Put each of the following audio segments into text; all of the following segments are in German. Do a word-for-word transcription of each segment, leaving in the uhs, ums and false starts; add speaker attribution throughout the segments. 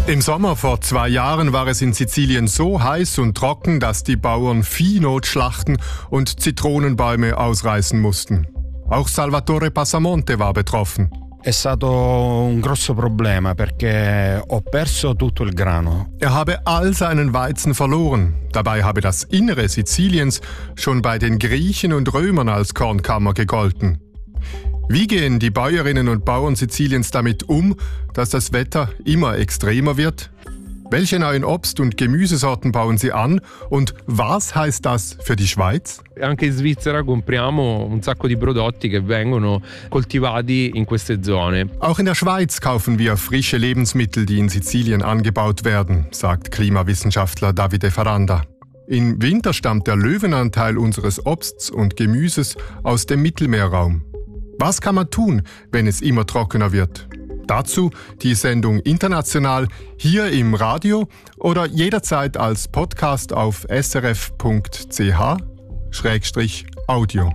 Speaker 1: Im Sommer vor zwei Jahren war es in Sizilien so heiß und trocken, dass die Bauern Vieh schlachten und Zitronenbäume ausreißen mussten. Auch Salvatore Passamonte war betroffen.
Speaker 2: È stato un grosso problema perché ho perso tutto il grano.
Speaker 1: Er habe all seinen Weizen verloren. Dabei habe das Innere Siziliens schon bei den Griechen und Römern als Kornkammer gegolten. Wie gehen die Bäuerinnen und Bauern Siziliens damit um, dass das Wetter immer extremer wird? Welche neuen Obst- und Gemüsesorten bauen sie an und was heißt das für die Schweiz?
Speaker 3: Anche in Svizzera compriamo un sacco di prodotti che vengono coltivati in queste zone.
Speaker 1: Auch in der Schweiz kaufen wir frische Lebensmittel, die in Sizilien angebaut werden, sagt Klimawissenschaftler Davide Faranda. Im Winter stammt der Löwenanteil unseres Obsts und Gemüses aus dem Mittelmeerraum. Was kann man tun, wenn es immer trockener wird? Dazu die Sendung International hier im Radio oder jederzeit als Podcast auf s r f punkt c h Schrägstrich Audio.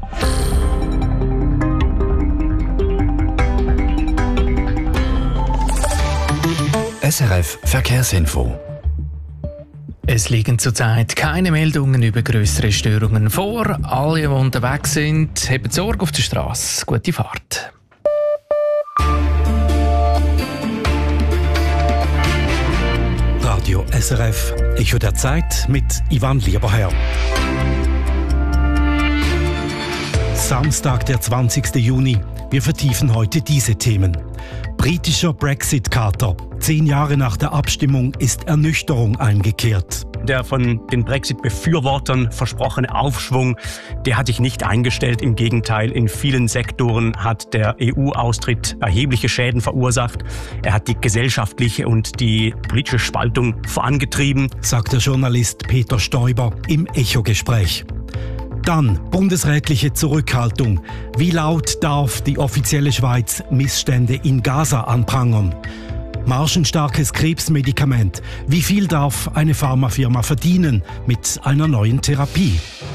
Speaker 4: S R F Verkehrsinfo.
Speaker 5: Es liegen zurzeit keine Meldungen über grössere Störungen vor. Alle, die unterwegs sind, haben Sorge auf der Straße. Gute Fahrt.
Speaker 6: Radio S R F, Echo der Zeit mit Ivan Lieberherr. Samstag, der zwanzigsten Juni. Wir vertiefen heute diese Themen. Britischer Brexit-Kater. Zehn Jahre nach der Abstimmung ist Ernüchterung eingekehrt.
Speaker 7: Der von den Brexit-Befürwortern versprochene Aufschwung, der hat sich nicht eingestellt. Im Gegenteil, in vielen Sektoren hat der E U-Austritt erhebliche Schäden verursacht. Er hat die gesellschaftliche und die politische Spaltung vorangetrieben,
Speaker 6: sagt der Journalist Peter Stoiber im Echo-Gespräch. Dann bundesrätliche Zurückhaltung. Wie laut darf die offizielle Schweiz Missstände in Gaza anprangern? Margenstarkes Krebsmedikament. Wie viel darf eine Pharmafirma verdienen mit einer neuen Therapie?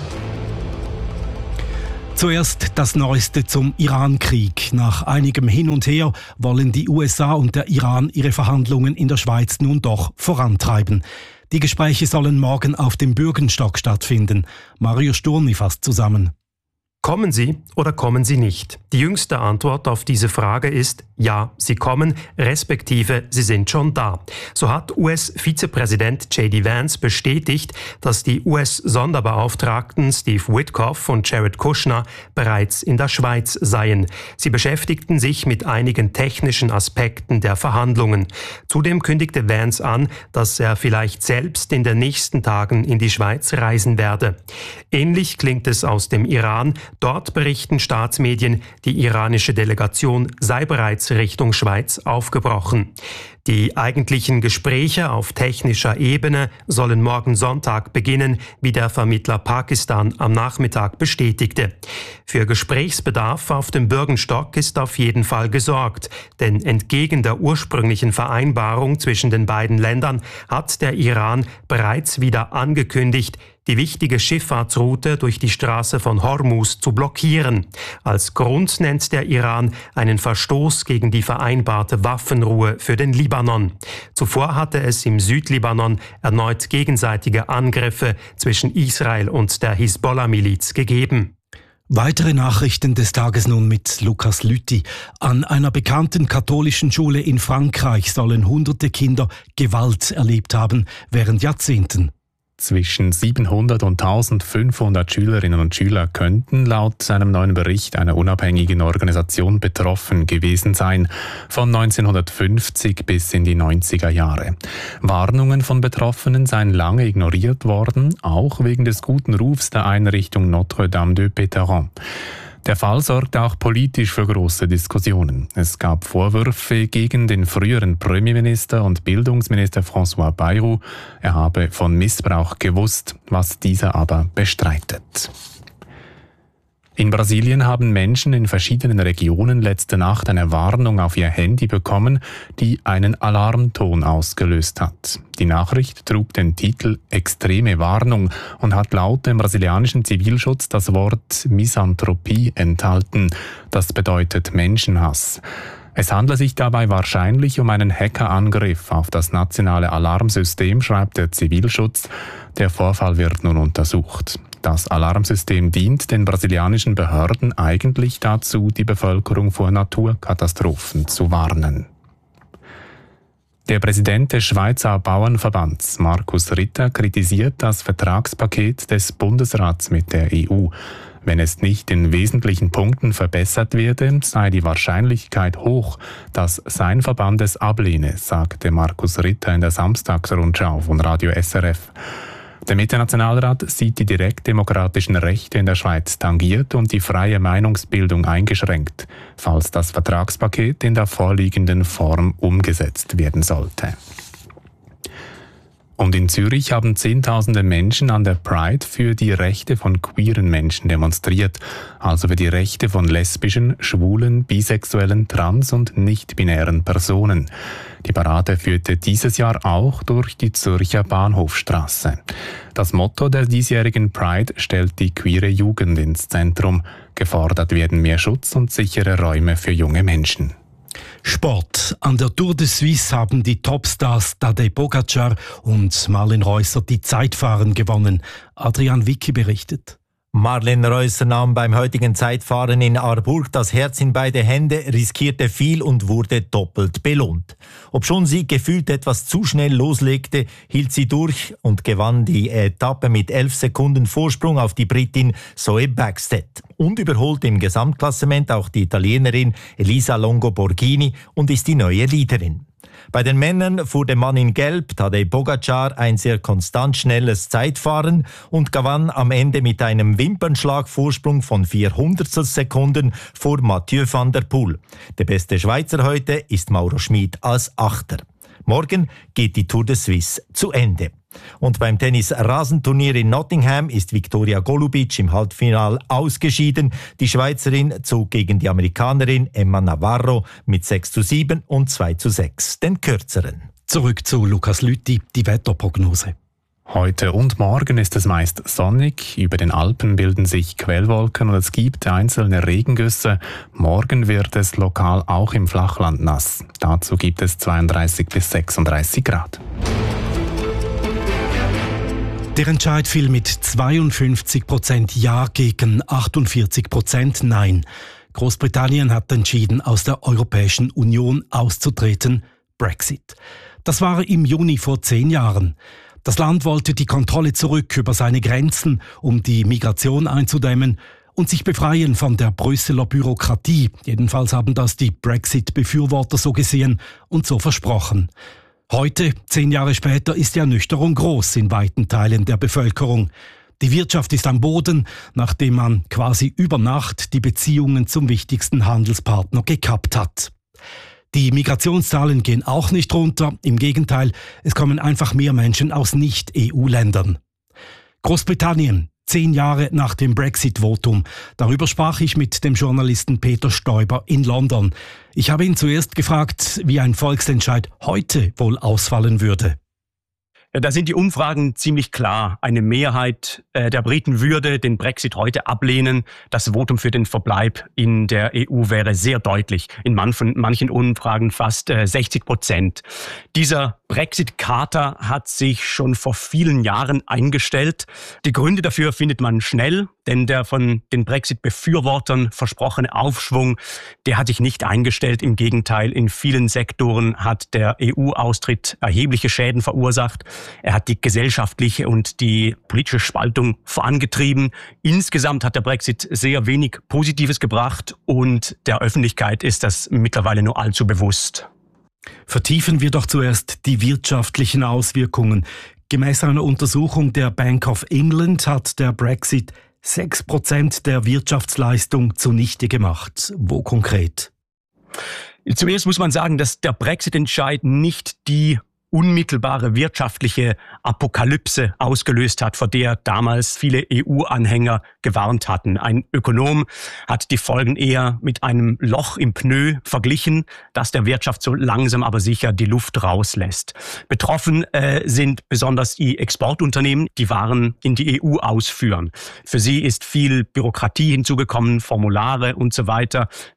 Speaker 6: Zuerst das Neueste zum Iran-Krieg. Nach einigem Hin und Her wollen die U S A und der Iran ihre Verhandlungen in der Schweiz nun doch vorantreiben. Die Gespräche sollen morgen auf dem Bürgenstock stattfinden. Mario Sturni fasst zusammen.
Speaker 8: Kommen sie oder kommen sie nicht? Die jüngste Antwort auf diese Frage ist, ja, sie kommen, respektive sie sind schon da. So hat U S-Vizepräsident J D Vance bestätigt, dass die U S-Sonderbeauftragten Steve Witkoff und Jared Kushner bereits in der Schweiz seien. Sie beschäftigten sich mit einigen technischen Aspekten der Verhandlungen. Zudem kündigte Vance an, dass er vielleicht selbst in den nächsten Tagen in die Schweiz reisen werde. Ähnlich klingt es aus dem Iran. Dort berichten Staatsmedien, die iranische Delegation sei bereits Richtung Schweiz aufgebrochen. Die eigentlichen Gespräche auf technischer Ebene sollen morgen Sonntag beginnen, wie der Vermittler Pakistan am Nachmittag bestätigte. Für Gesprächsbedarf auf dem Bürgenstock ist auf jeden Fall gesorgt, denn entgegen der ursprünglichen Vereinbarung zwischen den beiden Ländern hat der Iran bereits wieder angekündigt, die wichtige Schifffahrtsroute durch die Straße von Hormuz zu blockieren. Als Grund nennt der Iran einen Verstoß gegen die vereinbarte Waffenruhe für den Libanon. Zuvor hatte es im Südlibanon erneut gegenseitige Angriffe zwischen Israel und der Hisbollah-Miliz gegeben.
Speaker 6: Weitere Nachrichten des Tages nun mit Lukas Lüthi. An einer bekannten katholischen Schule in Frankreich sollen hunderte Kinder Gewalt erlebt haben während Jahrzehnten.
Speaker 9: Zwischen siebenhundert und eintausendfünfhundert Schülerinnen und Schüler könnten laut einem neuen Bericht einer unabhängigen Organisation betroffen gewesen sein, von neunzehnhundertfünfzig bis in die neunziger Jahre. Warnungen von Betroffenen seien lange ignoriert worden, auch wegen des guten Rufs der Einrichtung Notre-Dame de Péteron. Der Fall sorgte auch politisch für große Diskussionen. Es gab Vorwürfe gegen den früheren Premierminister und Bildungsminister François Bayrou. Er habe von Missbrauch gewusst, was dieser aber bestreitet. In Brasilien haben Menschen in verschiedenen Regionen letzte Nacht eine Warnung auf ihr Handy bekommen, die einen Alarmton ausgelöst hat. Die Nachricht trug den Titel »Extreme Warnung« und hat laut dem brasilianischen Zivilschutz das Wort Misanthropie enthalten. Das bedeutet Menschenhass. Es handle sich dabei wahrscheinlich um einen Hackerangriff auf das nationale Alarmsystem, schreibt der Zivilschutz. Der Vorfall wird nun untersucht. Das Alarmsystem dient den brasilianischen Behörden eigentlich dazu, die Bevölkerung vor Naturkatastrophen zu warnen. Der Präsident des Schweizer Bauernverbands, Markus Ritter, kritisiert das Vertragspaket des Bundesrats mit der E U. Wenn es nicht in wesentlichen Punkten verbessert werde, sei die Wahrscheinlichkeit hoch, dass sein Verband es ablehne, sagte Markus Ritter in der Samstagsrundschau von Radio S R F. Der Mitte-Nationalrat sieht die direktdemokratischen Rechte in der Schweiz tangiert und die freie Meinungsbildung eingeschränkt, falls das Vertragspaket in der vorliegenden Form umgesetzt werden sollte. Und in Zürich haben Zehntausende Menschen an der Pride für die Rechte von queeren Menschen demonstriert, also für die Rechte von lesbischen, schwulen, bisexuellen, trans- und nicht-binären Personen. Die Parade führte dieses Jahr auch durch die Zürcher Bahnhofstrasse. Das Motto der diesjährigen Pride stellt die queere Jugend ins Zentrum. Gefordert werden mehr Schutz und sichere Räume für junge Menschen.
Speaker 6: Sport. An der Tour de Suisse haben die Topstars Tadej Pogačar und Marlen Reusser die Zeitfahren gewonnen. Adrian Wicki berichtet.
Speaker 10: Marlen Reusser nahm beim heutigen Zeitfahren in Aarburg das Herz in beide Hände, riskierte viel und wurde doppelt belohnt. Obschon sie gefühlt etwas zu schnell loslegte, hielt sie durch und gewann die Etappe mit elf Sekunden Vorsprung auf die Britin Zoe Bäckstedt und überholte im Gesamtklassement auch die Italienerin Elisa Longo Borghini und ist die neue Leaderin. Bei den Männern fuhr der Mann in Gelb, Tadej Pogačar, ein sehr konstant schnelles Zeitfahren und gewann am Ende mit einem Wimpernschlag-Vorsprung von vier Hundertstel Sekunden vor Mathieu van der Poel. Der beste Schweizer heute ist Mauro Schmid als Achter. Morgen geht die Tour de Suisse zu Ende. Und beim Tennis-Rasenturnier in Nottingham ist Viktoria Golubic im Halbfinale ausgeschieden. Die Schweizerin zog gegen die Amerikanerin Emma Navarro mit sechs zu sieben und zwei zu sechs, den kürzeren.
Speaker 6: Zurück zu Lukas Lüthi, die Wetterprognose.
Speaker 9: Heute und morgen ist es meist sonnig, über den Alpen bilden sich Quellwolken und es gibt einzelne Regengüsse. Morgen wird es lokal auch im Flachland nass. Dazu gibt es zweiunddreißig bis sechsunddreißig Grad.
Speaker 6: Der Entscheid fiel mit zweiundfünfzig Prozent Ja gegen achtundvierzig Prozent Nein. Großbritannien hat entschieden, aus der Europäischen Union auszutreten, Brexit. Das war im Juni vor zehn Jahren. Das Land wollte die Kontrolle zurück über seine Grenzen, um die Migration einzudämmen und sich befreien von der Brüsseler Bürokratie. Jedenfalls haben das die Brexit-Befürworter so gesehen und so versprochen. Heute, zehn Jahre später, ist die Ernüchterung groß in weiten Teilen der Bevölkerung. Die Wirtschaft ist am Boden, nachdem man quasi über Nacht die Beziehungen zum wichtigsten Handelspartner gekappt hat. Die Migrationszahlen gehen auch nicht runter. Im Gegenteil, es kommen einfach mehr Menschen aus Nicht-E U-Ländern. Großbritannien. Zehn Jahre nach dem Brexit-Votum. Darüber sprach ich mit dem Journalisten Peter Stoiber in London. Ich habe ihn zuerst gefragt, wie ein Volksentscheid heute wohl ausfallen würde.
Speaker 7: Ja, da sind die Umfragen ziemlich klar. Eine Mehrheit äh, der Briten würde den Brexit heute ablehnen. Das Votum für den Verbleib in der E U wäre sehr deutlich. In manchen, manchen Umfragen fast äh, sechzig Prozent. Dieser Brexit-Kater hat sich schon vor vielen Jahren eingestellt. Die Gründe dafür findet man schnell, denn der von den Brexit-Befürwortern versprochene Aufschwung, der hat sich nicht eingestellt. Im Gegenteil, in vielen Sektoren hat der E U-Austritt erhebliche Schäden verursacht. Er hat die gesellschaftliche und die politische Spaltung vorangetrieben. Insgesamt hat der Brexit sehr wenig Positives gebracht und der Öffentlichkeit ist das mittlerweile nur allzu bewusst.
Speaker 6: Vertiefen wir doch zuerst die wirtschaftlichen Auswirkungen. Gemäß einer Untersuchung der Bank of England hat der Brexit sechs Prozent der Wirtschaftsleistung zunichte gemacht. Wo konkret?
Speaker 7: Zuerst muss man sagen, dass der Brexit-Entscheid nicht die unmittelbare wirtschaftliche Apokalypse ausgelöst hat, vor der damals viele E U-Anhänger gewarnt hatten. Ein Ökonom hat die Folgen eher mit einem Loch im Pneu verglichen, das der Wirtschaft so langsam aber sicher die Luft rauslässt. Betroffen äh, sind besonders die Exportunternehmen, die Waren in die E U ausführen. Für sie ist viel Bürokratie hinzugekommen, Formulare und so weiter.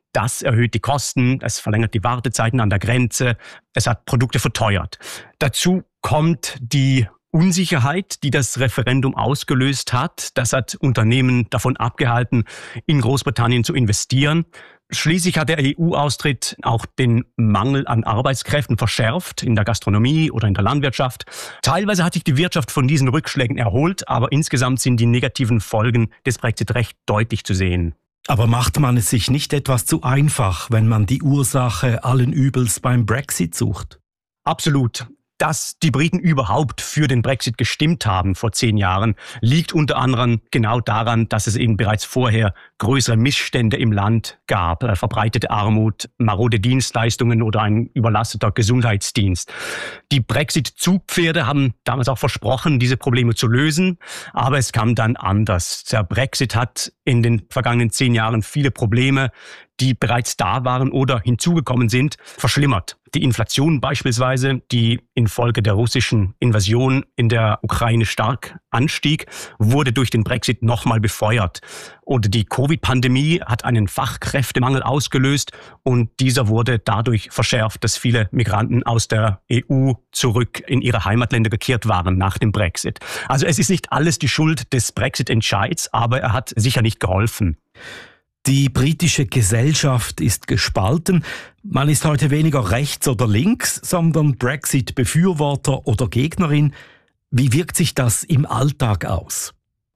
Speaker 7: Das erhöht die Kosten, es verlängert die Wartezeiten an der Grenze, es hat Produkte verteuert. Dazu kommt die Unsicherheit, die das Referendum ausgelöst hat. Das hat Unternehmen davon abgehalten, in Großbritannien zu investieren. Schließlich hat der E U-Austritt auch den Mangel an Arbeitskräften verschärft, in der Gastronomie oder in der Landwirtschaft. Teilweise hat sich die Wirtschaft von diesen Rückschlägen erholt, aber insgesamt sind die negativen Folgen des Brexit recht deutlich zu sehen.
Speaker 6: Aber macht man es sich nicht etwas zu einfach, wenn man die Ursache allen Übels beim Brexit sucht?
Speaker 7: Absolut. Dass die Briten überhaupt für den Brexit gestimmt haben vor zehn Jahren, liegt unter anderem genau daran, dass es eben bereits vorher größere Missstände im Land gab. Äh, verbreitete Armut, marode Dienstleistungen oder ein überlasteter Gesundheitsdienst. Die Brexit-Zugpferde haben damals auch versprochen, diese Probleme zu lösen, aber es kam dann anders. Der Brexit hat in den vergangenen zehn Jahren viele Probleme, die bereits da waren oder hinzugekommen sind, verschlimmert. Die Inflation beispielsweise, die infolge der russischen Invasion in der Ukraine stark anstieg, wurde durch den Brexit nochmal befeuert. Oder die Covid-Pandemie hat einen Fachkräftemangel ausgelöst und dieser wurde dadurch verschärft, dass viele Migranten aus der E U zurück in ihre Heimatländer gekehrt waren nach dem Brexit. Also es ist nicht alles die Schuld des Brexit-Entscheids, aber er hat sicher nicht geholfen.
Speaker 6: Die britische Gesellschaft ist gespalten. Man ist heute weniger rechts oder links, sondern Brexit-Befürworter oder Gegnerin. Wie wirkt sich das im Alltag aus?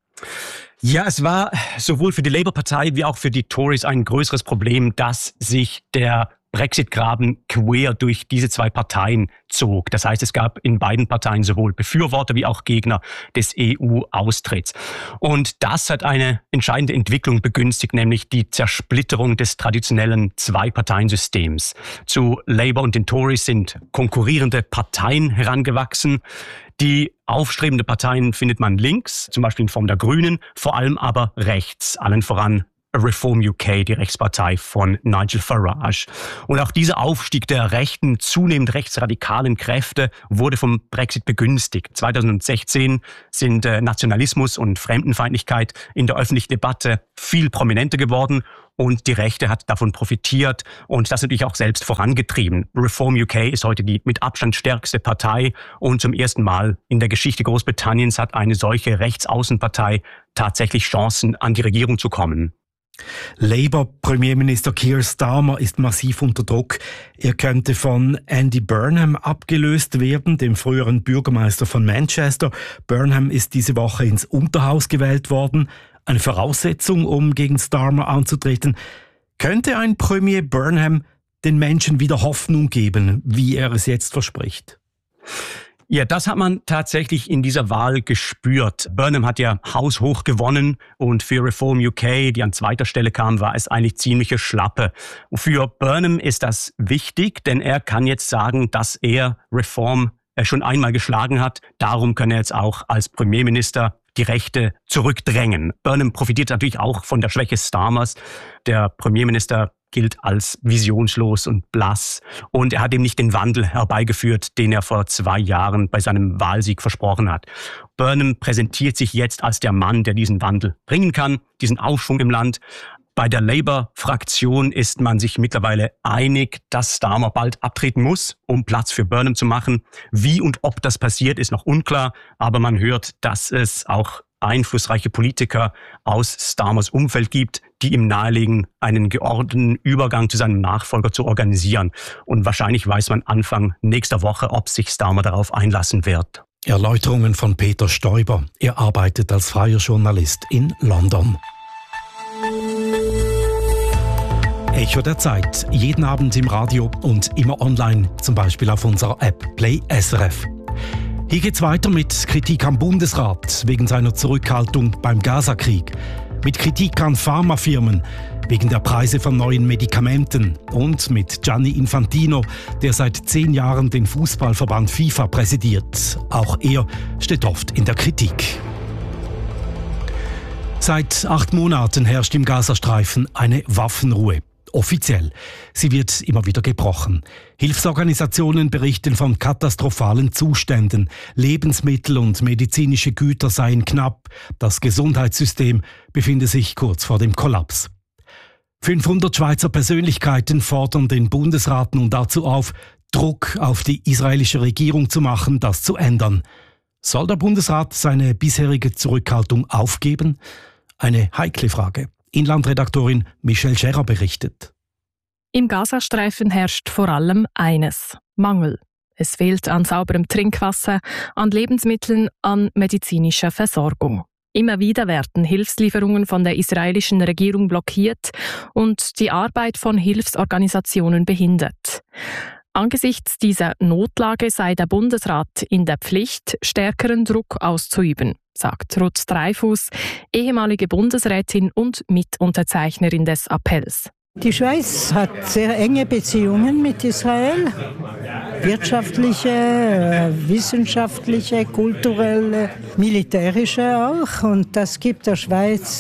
Speaker 7: Ja, es war sowohl für die Labour-Partei wie auch für die Tories ein größeres Problem, dass sich der Brexit-Graben quer durch diese zwei Parteien zog. Das heißt, es gab in beiden Parteien sowohl Befürworter wie auch Gegner des E U-Austritts. Und das hat eine entscheidende Entwicklung begünstigt, nämlich die Zersplitterung des traditionellen Zwei-Parteien-Systems. Zu Labour und den Tories sind konkurrierende Parteien herangewachsen. Die aufstrebende Parteien findet man links, zum Beispiel in Form der Grünen, vor allem aber rechts, allen voran Reform U K, die Rechtspartei von Nigel Farage. Und auch dieser Aufstieg der rechten, zunehmend rechtsradikalen Kräfte wurde vom Brexit begünstigt. zweitausendsechzehn sind äh, Nationalismus und Fremdenfeindlichkeit in der öffentlichen Debatte viel prominenter geworden und die Rechte hat davon profitiert und das natürlich auch selbst vorangetrieben. Reform U K ist heute die mit Abstand stärkste Partei und zum ersten Mal in der Geschichte Großbritanniens hat eine solche Rechtsaußenpartei tatsächlich Chancen, an die Regierung zu kommen.
Speaker 6: Labour-Premierminister Keir Starmer ist massiv unter Druck. Er könnte von Andy Burnham abgelöst werden, dem früheren Bürgermeister von Manchester. Burnham ist diese Woche ins Unterhaus gewählt worden. Eine Voraussetzung, um gegen Starmer anzutreten. Könnte ein Premier Burnham den Menschen wieder Hoffnung geben, wie er es jetzt verspricht?
Speaker 7: Ja, das hat man tatsächlich in dieser Wahl gespürt. Burnham hat ja haushoch gewonnen und für Reform U K, die an zweiter Stelle kam, war es eigentlich ziemliche Schlappe. Für Burnham ist das wichtig, denn er kann jetzt sagen, dass er Reform schon einmal geschlagen hat. Darum kann er jetzt auch als Premierminister die Rechte zurückdrängen. Burnham profitiert natürlich auch von der Schwäche Starmers. Der Premierminister gilt als visionslos und blass. Und er hat eben nicht den Wandel herbeigeführt, den er vor zwei Jahren bei seinem Wahlsieg versprochen hat. Burnham präsentiert sich jetzt als der Mann, der diesen Wandel bringen kann, diesen Aufschwung im Land. Bei der Labour-Fraktion ist man sich mittlerweile einig, dass Starmer bald abtreten muss, um Platz für Burnham zu machen. Wie und ob das passiert, ist noch unklar. Aber man hört, dass es auch einflussreiche Politiker aus Starmers Umfeld gibt, die ihm nahelegen, einen geordneten Übergang zu seinem Nachfolger zu organisieren. Und wahrscheinlich weiß man Anfang nächster Woche, ob sich Starmer darauf einlassen wird.
Speaker 6: Erläuterungen von Peter Stoiber. Er arbeitet als freier Journalist in London. Echo der Zeit. Jeden Abend im Radio und immer online, zum Beispiel auf unserer App Play S R F. Hier geht's weiter mit Kritik am Bundesrat wegen seiner Zurückhaltung beim Gaza-Krieg. Mit Kritik an Pharmafirmen wegen der Preise von neuen Medikamenten. Und mit Gianni Infantino, der seit zehn Jahren den Fußballverband FIFA präsidiert. Auch er steht oft in der Kritik. Seit acht Monaten herrscht im Gazastreifen eine Waffenruhe. Offiziell. Sie wird immer wieder gebrochen. Hilfsorganisationen berichten von katastrophalen Zuständen. Lebensmittel und medizinische Güter seien knapp. Das Gesundheitssystem befinde sich kurz vor dem Kollaps. fünfhundert Schweizer Persönlichkeiten fordern den Bundesrat nun dazu auf, Druck auf die israelische Regierung zu machen, das zu ändern. Soll der Bundesrat seine bisherige Zurückhaltung aufgeben? Eine heikle Frage. Inlandredaktorin Michelle Scherer berichtet.
Speaker 11: Im Gazastreifen herrscht vor allem eines: Mangel. Es fehlt an sauberem Trinkwasser, an Lebensmitteln, an medizinischer Versorgung. Immer wieder werden Hilfslieferungen von der israelischen Regierung blockiert und die Arbeit von Hilfsorganisationen behindert. Angesichts dieser Notlage sei der Bundesrat in der Pflicht, stärkeren Druck auszuüben, sagt Ruth Dreifuss, ehemalige Bundesrätin und Mitunterzeichnerin des Appells.
Speaker 12: Die Schweiz hat sehr enge Beziehungen mit Israel, wirtschaftliche, wissenschaftliche, kulturelle, militärische auch. Und das gibt der Schweiz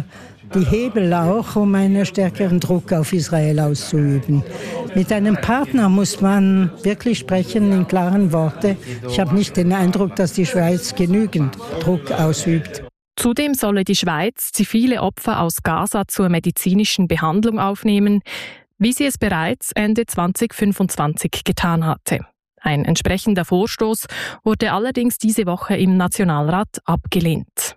Speaker 12: die Hebel auch, um einen stärkeren Druck auf Israel auszuüben. Mit einem Partner muss man wirklich sprechen in klaren Worten. Ich habe nicht den Eindruck, dass die Schweiz genügend Druck ausübt.
Speaker 11: Zudem solle die Schweiz zivile Opfer aus Gaza zur medizinischen Behandlung aufnehmen, wie sie es bereits Ende zwanzig fünfundzwanzig getan hatte. Ein entsprechender Vorstoß wurde allerdings diese Woche im Nationalrat abgelehnt.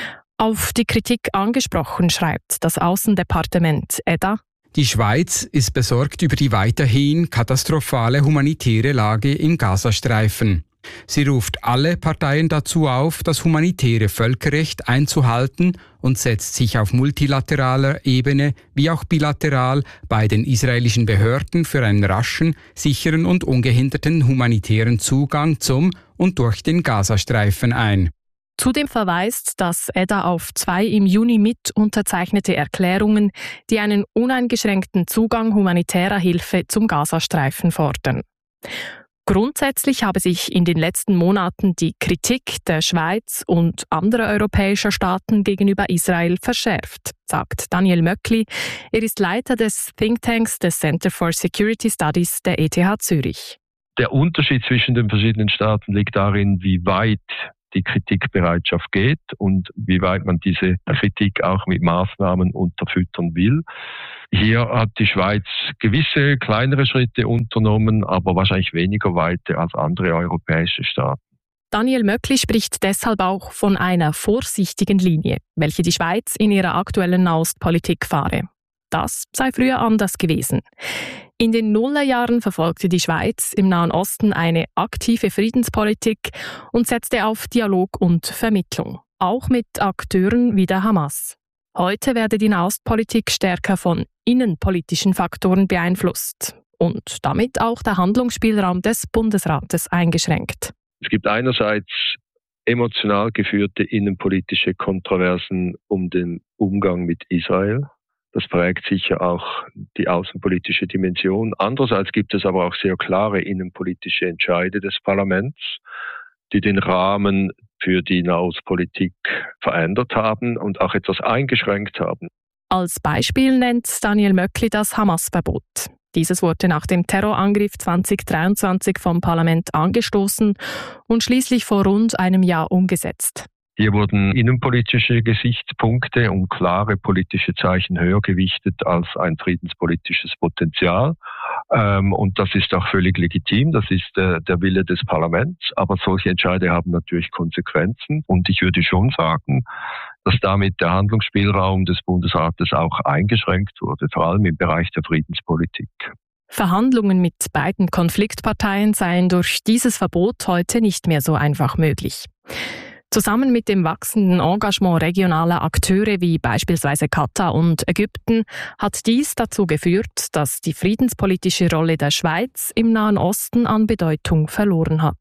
Speaker 11: Auf die Kritik angesprochen schreibt das Außendepartement E D A:
Speaker 13: Die Schweiz ist besorgt über die weiterhin katastrophale humanitäre Lage im Gazastreifen. Sie ruft alle Parteien dazu auf, das humanitäre Völkerrecht einzuhalten und setzt sich auf multilateraler Ebene wie auch bilateral bei den israelischen Behörden für einen raschen, sicheren und ungehinderten humanitären Zugang zum und durch den Gazastreifen ein.
Speaker 11: Zudem verweist das E D A auf zwei im Juni mit unterzeichnete Erklärungen, die einen uneingeschränkten Zugang humanitärer Hilfe zum Gazastreifen fordern. Grundsätzlich habe sich in den letzten Monaten die Kritik der Schweiz und anderer europäischer Staaten gegenüber Israel verschärft, sagt Daniel Möckli. Er ist Leiter des Thinktanks des Center for Security Studies der E T H Zürich.
Speaker 14: Der Unterschied zwischen den verschiedenen Staaten liegt darin, wie weit die Kritikbereitschaft geht und wie weit man diese Kritik auch mit Maßnahmen unterfüttern will. Hier hat die Schweiz gewisse kleinere Schritte unternommen, aber wahrscheinlich weniger weite als andere europäische Staaten.
Speaker 11: Daniel Möckli spricht deshalb auch von einer vorsichtigen Linie, welche die Schweiz in ihrer aktuellen Nahostpolitik fahre. Das sei früher anders gewesen. In den Nullerjahren verfolgte die Schweiz im Nahen Osten eine aktive Friedenspolitik und setzte auf Dialog und Vermittlung, auch mit Akteuren wie der Hamas. Heute werde die Nahostpolitik stärker von innenpolitischen Faktoren beeinflusst und damit auch der Handlungsspielraum des Bundesrates eingeschränkt.
Speaker 14: Es gibt einerseits emotional geführte innenpolitische Kontroversen um den Umgang mit Israel. Das prägt sicher auch die außenpolitische Dimension. Andererseits gibt es aber auch sehr klare innenpolitische Entscheide des Parlaments, die den Rahmen für die Nahostpolitik verändert haben und auch etwas eingeschränkt haben.
Speaker 11: Als Beispiel nennt Daniel Möckli das Hamas-Verbot. Dieses wurde nach dem Terrorangriff zwanzig dreiundzwanzig vom Parlament angestoßen und schließlich vor rund einem Jahr umgesetzt.
Speaker 14: Hier wurden innenpolitische Gesichtspunkte und klare politische Zeichen höher gewichtet als ein friedenspolitisches Potenzial. Ähm, und das ist auch völlig legitim, das ist äh, der Wille des Parlaments. Aber solche Entscheide haben natürlich Konsequenzen. Und ich würde schon sagen, dass damit der Handlungsspielraum des Bundesrates auch eingeschränkt wurde, vor allem im Bereich der Friedenspolitik.
Speaker 11: Verhandlungen mit beiden Konfliktparteien seien durch dieses Verbot heute nicht mehr so einfach möglich. Zusammen mit dem wachsenden Engagement regionaler Akteure wie beispielsweise Katar und Ägypten hat dies dazu geführt, dass die friedenspolitische Rolle der Schweiz im Nahen Osten an Bedeutung verloren hat.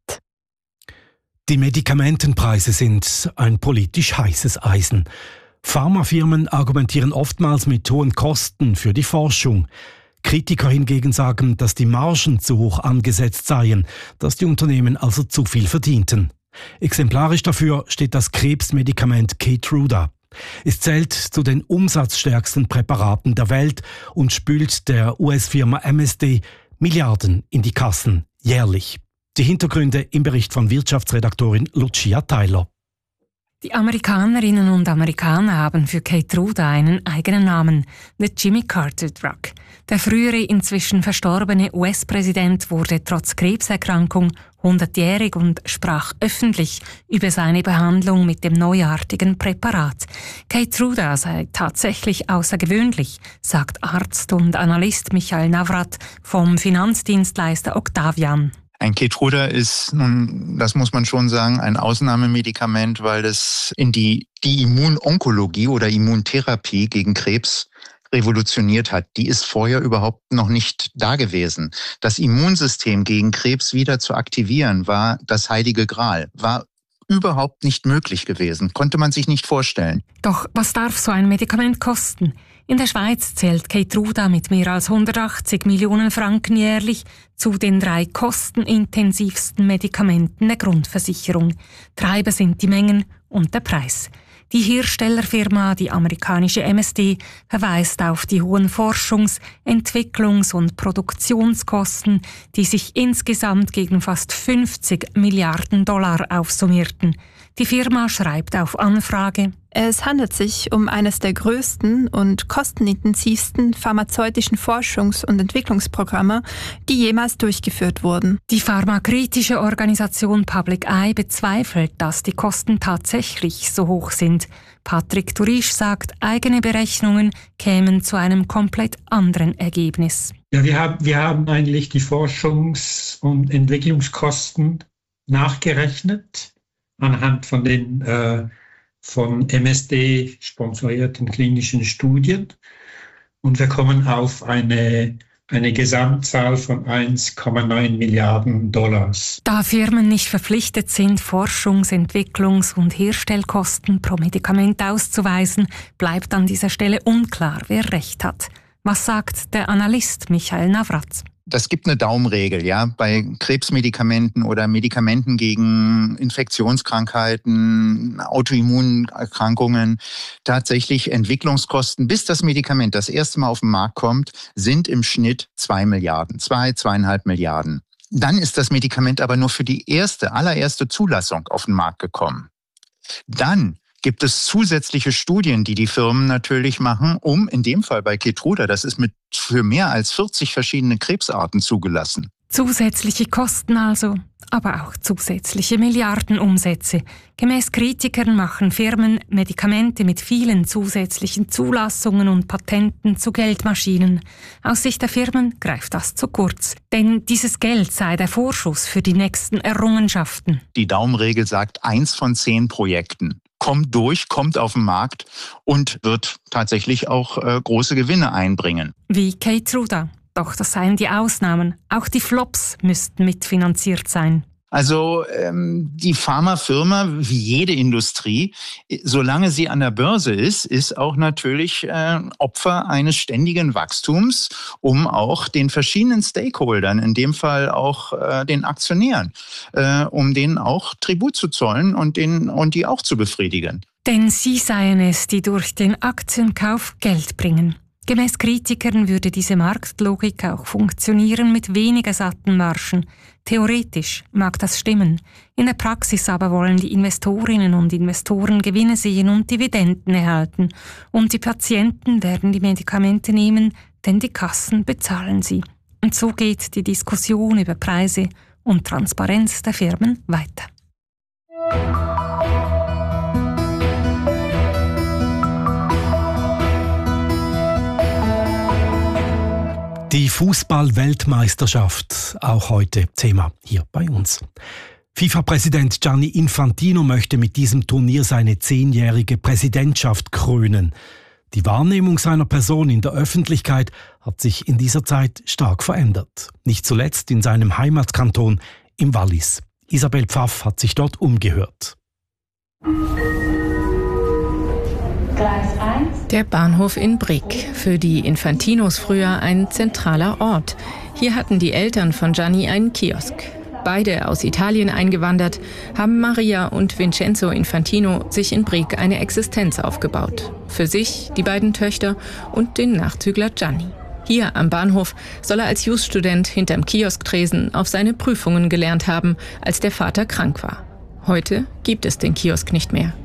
Speaker 6: Die Medikamentenpreise sind ein politisch heißes Eisen. Pharmafirmen argumentieren oftmals mit hohen Kosten für die Forschung. Kritiker hingegen sagen, dass die Margen zu hoch angesetzt seien, dass die Unternehmen also zu viel verdienten. Exemplarisch dafür steht das Krebsmedikament Keytruda. Es zählt zu den umsatzstärksten Präparaten der Welt und spült der U S-Firma M S D Milliarden in die Kassen jährlich. Die Hintergründe im Bericht von Wirtschaftsredaktorin Lucia Tyler.
Speaker 15: Die Amerikanerinnen und Amerikaner haben für Keytruda einen eigenen Namen, The Jimmy Carter Drug. Der frühere, inzwischen verstorbene U S-Präsident wurde trotz Krebserkrankung hundertjährig und sprach öffentlich über seine Behandlung mit dem neuartigen Präparat. Keytruda sei tatsächlich außergewöhnlich, sagt Arzt und Analyst Michael Navrat vom Finanzdienstleister Octavian.
Speaker 16: Ein Keytruda ist, nun, das muss man schon sagen, ein Ausnahmemedikament, weil es in die, die Immunonkologie oder Immuntherapie gegen Krebs revolutioniert hat. Die ist vorher überhaupt noch nicht da gewesen. Das Immunsystem gegen Krebs wieder zu aktivieren, war das heilige Gral, war überhaupt nicht möglich gewesen, konnte man sich nicht vorstellen.
Speaker 15: Doch was darf so ein Medikament kosten? In der Schweiz zählt Keytruda mit mehr als hundertachtzig Millionen Franken jährlich zu den drei kostenintensivsten Medikamenten der Grundversicherung. Treiber sind die Mengen und der Preis. Die Herstellerfirma, die amerikanische M S D, verweist auf die hohen Forschungs-, Entwicklungs- und Produktionskosten, die sich insgesamt gegen fast fünfzig Milliarden Dollar aufsummierten. Die Firma schreibt auf Anfrage:
Speaker 17: Es handelt sich um eines der größten und kostenintensivsten pharmazeutischen Forschungs- und Entwicklungsprogramme, die jemals durchgeführt wurden.
Speaker 15: Die pharmakritische Organisation Public Eye bezweifelt, dass die Kosten tatsächlich so hoch sind. Patrick Turisch sagt, eigene Berechnungen kämen zu einem komplett anderen Ergebnis.
Speaker 18: Ja, wir haben, wir haben eigentlich die Forschungs- und Entwicklungskosten nachgerechnet anhand von den äh, von M S D sponsorierten klinischen Studien und wir kommen auf eine, eine Gesamtzahl von eins Komma neun Milliarden Dollars.
Speaker 15: Da Firmen nicht verpflichtet sind, Forschungs-, Entwicklungs- und Herstellkosten pro Medikament auszuweisen, bleibt an dieser Stelle unklar, wer recht hat. Was sagt der Analyst Michael Navrat?
Speaker 16: Das gibt eine Daumenregel, ja, bei Krebsmedikamenten oder Medikamenten gegen Infektionskrankheiten, Autoimmunerkrankungen. Tatsächlich Entwicklungskosten, bis das Medikament das erste Mal auf den Markt kommt, sind im Schnitt zwei Milliarden, zwei, zweieinhalb Milliarden. Dann ist das Medikament aber nur für die erste, allererste Zulassung auf den Markt gekommen. Dann gibt es zusätzliche Studien, die die Firmen natürlich machen, um in dem Fall bei Keytruda, das ist mit für mehr als vierzig verschiedene Krebsarten zugelassen.
Speaker 15: Zusätzliche Kosten also, aber auch zusätzliche Milliardenumsätze. Gemäß Kritikern machen Firmen Medikamente mit vielen zusätzlichen Zulassungen und Patenten zu Geldmaschinen. Aus Sicht der Firmen greift das zu kurz, denn dieses Geld sei der Vorschuss für die nächsten Errungenschaften.
Speaker 16: Die Daumenregel sagt, eins von zehn Projekten kommt durch, kommt auf den Markt und wird tatsächlich auch äh, große Gewinne einbringen.
Speaker 15: Wie Keytruda. Doch das seien die Ausnahmen. Auch die Flops müssten mitfinanziert sein.
Speaker 16: Also ähm, die Pharmafirma, wie jede Industrie, solange sie an der Börse ist, ist auch natürlich äh, Opfer eines ständigen Wachstums, um auch den verschiedenen Stakeholdern, in dem Fall auch äh, den Aktionären, äh, um denen auch Tribut zu zollen und, den, und die auch zu befriedigen.
Speaker 15: Denn sie seien es, die durch den Aktienkauf Geld bringen. Gemäß Kritikern würde diese Marktlogik auch funktionieren mit weniger satten Margen. Theoretisch mag das stimmen. In der Praxis aber wollen die Investorinnen und Investoren Gewinne sehen und Dividenden erhalten. Und die Patienten werden die Medikamente nehmen, denn die Kassen bezahlen sie. Und so geht die Diskussion über Preise und Transparenz der Firmen weiter.
Speaker 6: Die Fußball-Weltmeisterschaft, auch heute Thema hier bei uns. FIFA-Präsident Gianni Infantino möchte mit diesem Turnier seine zehnjährige Präsidentschaft krönen. Die Wahrnehmung seiner Person in der Öffentlichkeit hat sich in dieser Zeit stark verändert. Nicht zuletzt in seinem Heimatkanton im Wallis. Isabel Pfaff hat sich dort umgehört.
Speaker 11: Der Bahnhof in Brig, für die Infantinos früher ein zentraler Ort. Hier hatten die Eltern von Gianni einen Kiosk. Beide aus Italien eingewandert, haben Maria und Vincenzo Infantino sich in Brig eine Existenz aufgebaut. Für sich, die beiden Töchter und den Nachzügler Gianni. Hier am Bahnhof soll er als Jus-Student hinterm Kiosktresen auf seine Prüfungen gelernt haben, als der Vater krank war. Heute gibt es den Kiosk nicht mehr.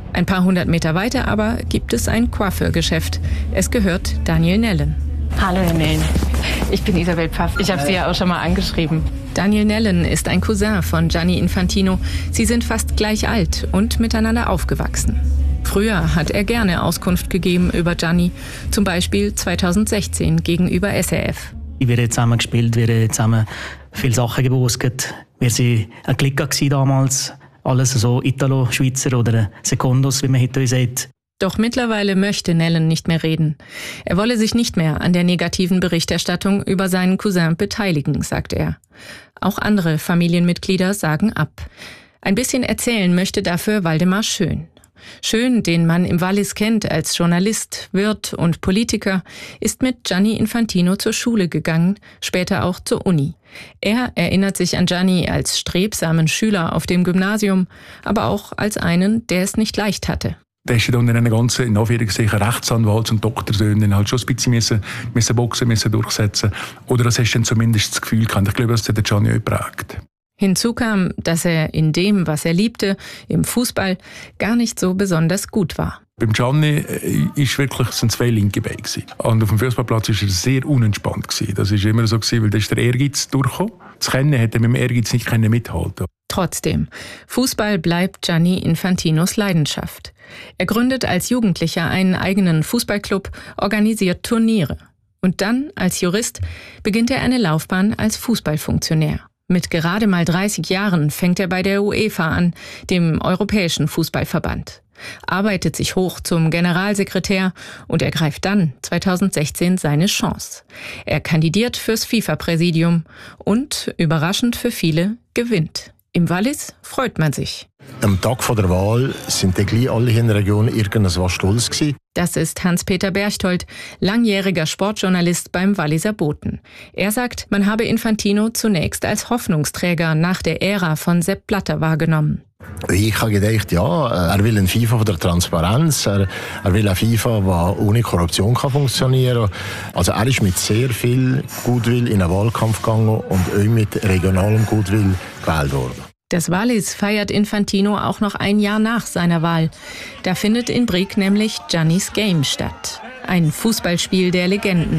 Speaker 11: Ein paar hundert Meter weiter aber gibt es ein Coiffeurgeschäft. Es gehört Daniel Nellen.
Speaker 19: Hallo Herr Nellen, ich bin Isabel Pfaff. Ich habe Sie ja auch schon mal angeschrieben.
Speaker 11: Daniel Nellen ist ein Cousin von Gianni Infantino. Sie sind fast gleich alt und miteinander aufgewachsen. Früher hat er gerne Auskunft gegeben über Gianni, zum Beispiel zweitausendsechzehn gegenüber S R F.
Speaker 20: Wir haben zusammen gespielt, wir haben zusammen viele Sachen gebosget. Wir waren ein Klick damals, alles so Italo-Schweizer oder Sekundos, wie man heute sagt.
Speaker 11: Doch mittlerweile möchte Nellen nicht mehr reden. Er wolle sich nicht mehr an der negativen Berichterstattung über seinen Cousin beteiligen, sagt er. Auch andere Familienmitglieder sagen ab. Ein bisschen erzählen möchte dafür Waldemar Schön. Schön, den man im Wallis kennt als Journalist, Wirt und Politiker, ist mit Gianni Infantino zur Schule gegangen, später auch zur Uni. Er erinnert sich an Gianni als strebsamen Schüler auf dem Gymnasium, aber auch als einen, der es nicht leicht hatte.
Speaker 21: Da hast du dann in einer ganzen, in Anführungszeichen, Rechtsanwalts- und Doktorsöhnen halt schon ein bisschen müssen, müssen boxen, müssen durchsetzen. Oder das hast du dann zumindest das Gefühl gehabt. Ich glaube, das hat Gianni auch geprägt.
Speaker 11: Hinzu kam, dass er in dem, was er liebte, im Fußball, gar nicht so besonders gut war.
Speaker 21: Beim Gianni ist wirklich, sind zwei linke Beine gewesen. Und auf dem Fußballplatz war er sehr unentspannt gewesen. Das war immer so gewesen, weil da ist der Ehrgeiz durchgekommen. Das Kennen hätte er mit dem Ehrgeiz nicht mithalten.
Speaker 11: Trotzdem, Fußball bleibt Gianni Infantinos Leidenschaft. Er gründet als Jugendlicher einen eigenen Fußballclub, organisiert Turniere. Und dann, als Jurist, beginnt er eine Laufbahn als Fußballfunktionär. Mit gerade mal dreißig Jahren fängt er bei der UEFA an, dem Europäischen Fußballverband, arbeitet sich hoch zum Generalsekretär und ergreift dann zweitausendsechzehn seine Chance. Er kandidiert fürs FIFA-Präsidium und, überraschend für viele, gewinnt. Im Wallis freut man sich.
Speaker 22: Am Tag vor der Wahl sind dann gleich alle in der Region irgendwas stolz gewesen.
Speaker 11: Das ist Hans-Peter Berchtold, langjähriger Sportjournalist beim Walliser Boten. Er sagt, man habe Infantino zunächst als Hoffnungsträger nach der Ära von Sepp Blatter wahrgenommen.
Speaker 22: Ich habe gedacht, ja, er will ein FIFA von der Transparenz, er, er will ein FIFA, das ohne Korruption kann funktionieren kann. Also er ist mit sehr viel Gutwill in einen Wahlkampf gegangen und auch mit regionalem Gutwill gewählt worden.
Speaker 11: Das Wallis feiert Infantino auch noch ein Jahr nach seiner Wahl. Da findet in Brig nämlich Giannis Game statt. Ein Fußballspiel der Legenden.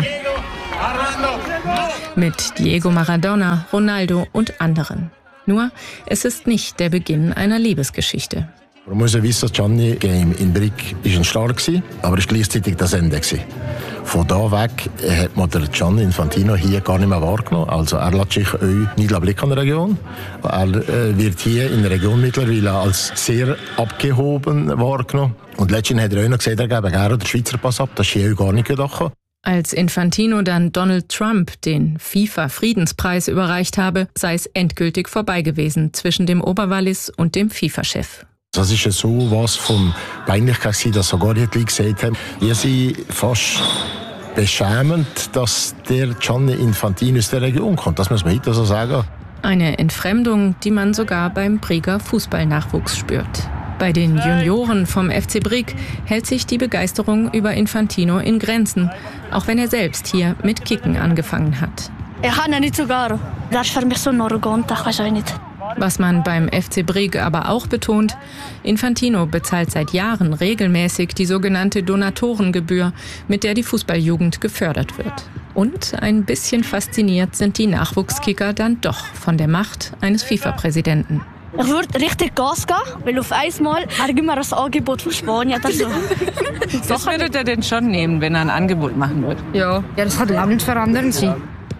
Speaker 11: Mit Diego Maradona, Ronaldo und anderen. Nur, es ist nicht der Beginn einer Liebesgeschichte.
Speaker 22: Man muss ja wissen, das Gianni Game in Brig war ein Start, aber es war gleichzeitig das Ende. Von da weg hat man den Gianni Infantino hier gar nicht mehr wahrgenommen. Also er lässt sich auch nicht blicken an der Region. Er äh, wird hier in der Region mittlerweile als sehr abgehoben wahrgenommen. Und letztendlich hat er auch noch gesagt, er gebe gerne den Schweizer Pass ab. Das ist hier auch gar nicht gedacht.
Speaker 11: Als Infantino dann Donald Trump den FIFA-Friedenspreis überreicht habe, sei es endgültig vorbei gewesen zwischen dem Oberwallis und dem FIFA-Chef.
Speaker 22: Das ist ja so was von Peinlichkeit, dass sogar die Leute gesagt haben, wir sind fast beschämend, dass der Gianni Infantino aus der Region kommt. Das muss man heute so sagen.
Speaker 11: Eine Entfremdung, die man sogar beim Briger Fußballnachwuchs spürt. Bei den Junioren vom F C Brig hält sich die Begeisterung über Infantino in Grenzen, auch wenn er selbst hier mit Kicken angefangen hat.
Speaker 23: Ich kann ihn nicht sogar. Das ist für mich so arrogant, das weiß ich nicht.
Speaker 11: Was man beim F C Brig aber auch betont, Infantino bezahlt seit Jahren regelmäßig die sogenannte Donatorengebühr, mit der die Fußballjugend gefördert wird. Und ein bisschen fasziniert sind die Nachwuchskicker dann doch von der Macht eines FIFA-Präsidenten.
Speaker 23: Ich würde richtig Gas geben, weil auf einmal gibt mir das Angebot von Spanien oder so.
Speaker 19: Was würde er denn schon nehmen, wenn er ein Angebot machen würde?
Speaker 23: Ja, ja das hat lebensverändernd sein.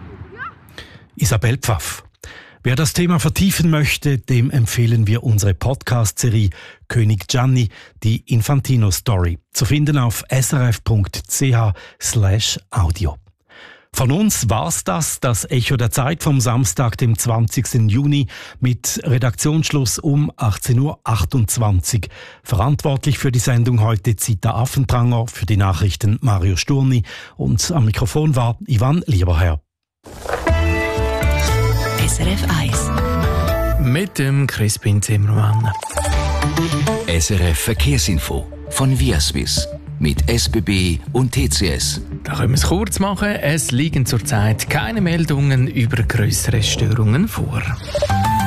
Speaker 6: Isabel Pfaff. Wer das Thema vertiefen möchte, dem empfehlen wir unsere Podcast-Serie König Gianni, die Infantino-Story, zu finden auf srf.ch slash audio. Von uns war's das, das Echo der Zeit vom Samstag, dem zwanzigsten Juni, mit Redaktionsschluss um achtzehn Uhr achtundzwanzig. Verantwortlich für die Sendung heute Zita Affenpranger, für die Nachrichten Mario Sturni und am Mikrofon war Ivan Lieberherr.
Speaker 5: S R F eins. Mit dem Crispin Zimmermann.
Speaker 4: S R F Verkehrsinfo von Viaswiss. Mit S B B und T C S.
Speaker 5: Da können wir es kurz machen. Es liegen zurzeit keine Meldungen über größere Störungen vor.